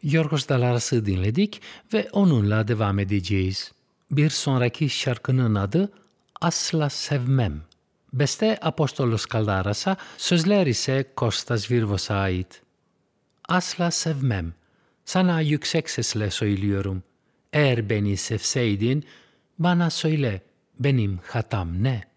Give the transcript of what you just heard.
Yorgos Dalaras'ı dinledik ve onunla devam edeceğiz. Bir sonraki şarkının adı Asla Sevmem. Beste Apostolos Kaldaras'a, sözler ise Kostas Virvos'a ait. Asla sevmem. Sana yüksek sesle söylüyorum. Eğer beni sevseydin, bana söyle, benim hatam ne?